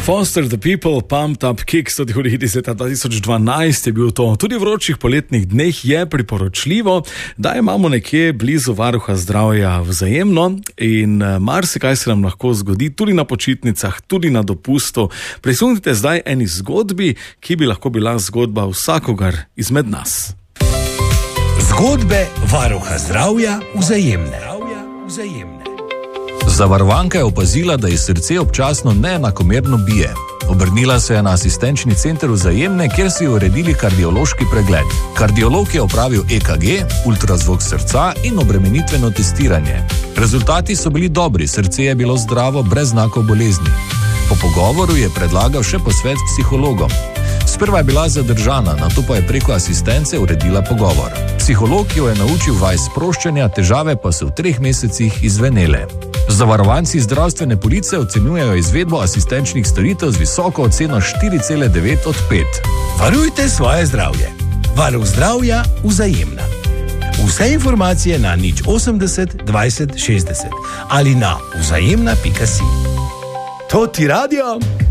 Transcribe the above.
Foster the People, Pumped Up Kicks od Hurridi iz leta 2012 je bil to. Tudi v vročih poletnih dneh je priporočljivo, da imamo nekje blizu varuha zdravja Vzajemno in marsikaj se nam lahko zgodi tudi na počitnicah, tudi na dopustu. Prisluhnite zdaj eni zgodbi, ki bi lahko bila zgodba vsakogar izmed nas. Zgodbe varuha zdravja Vzajemne. Zavarovanka je opazila, da ji srce občasno neenakomerno bije. Obrnila se je na asistenčni center Vzajemne, kjer so ji uredili kardiološki pregled. Kardiolog je opravil EKG, ultrazvok srca in obremenitveno testiranje. Rezultati so bili dobri, srce je bilo zdravo, brez znakov bolezni. Po pogovoru je predlagal še posvet s psihologom. Sprva je bila zadržana, nato pa je preko asistence uredila pogovor. Psiholog jo je naučil vaj sproščanja, težave pa so v 3 mesecih izvenele. Zavarovanci zdravstvene police ocenjujejo izvedbo asistenčnih storitev z visoko oceno 4,9 od 5. Varujte svoje zdravje. Varuh zdravja Vzajemna. Vse informacije na 080 20 60 ali na vzajemna.si. To ti radio?